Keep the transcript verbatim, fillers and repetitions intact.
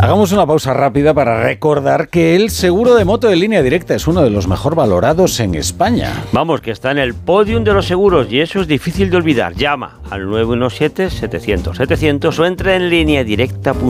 Hagamos una pausa rápida para recordar que el seguro de moto de Línea Directa es uno de los mejor valorados en España. Vamos, que está en el podium de los seguros y eso es difícil de olvidar. Llama al nueve uno siete, setecientos, setecientos o entra en línea directa punto com.